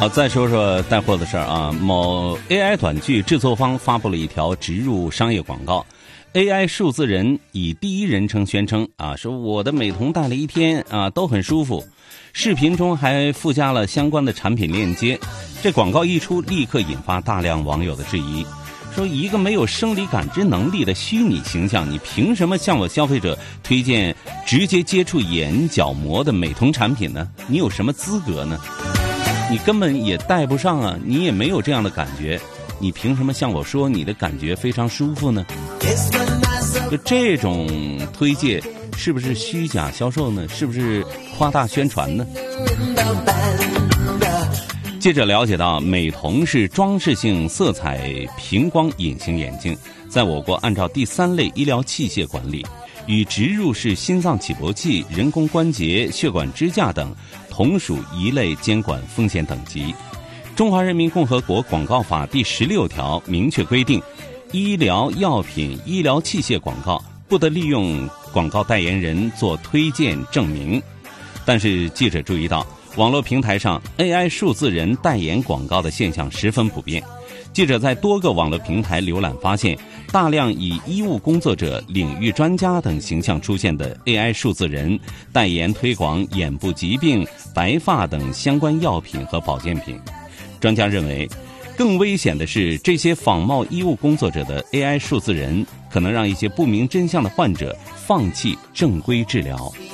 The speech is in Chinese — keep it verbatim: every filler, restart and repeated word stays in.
好，再说说带货的事儿啊。某 A I 短剧制作方发布了一条植入商业广告。A I 数字人以第一人称宣称啊，说我的美瞳戴了一天啊，都很舒服。视频中还附加了相关的产品链接。这广告一出，立刻引发大量网友的质疑，说一个没有生理感知能力的虚拟形象，你凭什么向我消费者推荐直接接触眼角膜的美瞳产品呢？你有什么资格呢？你根本也戴不上啊，你也没有这样的感觉，你凭什么向我说你的感觉非常舒服呢？就这种推介是不是虚假销售呢？是不是夸大宣传呢？记者了解到，美瞳是装饰性色彩平光隐形眼镜，在我国按照第三类医疗器械管理，与植入式心脏起搏器、人工关节、血管支架等同属一类监管风险等级。中华人民共和国广告法第十六条明确规定，医疗药品、医疗器械广告不得利用广告代言人做推荐证明。但是记者注意到，网络平台上 A I 数字人代言广告的现象十分普遍。记者在多个网络平台浏览发现，大量以医务工作者、领域专家等形象出现的 A I 数字人代言推广眼部疾病、白发等相关药品和保健品。专家认为，更危险的是，这些仿冒医务工作者的 A I 数字人可能让一些不明真相的患者放弃正规治疗。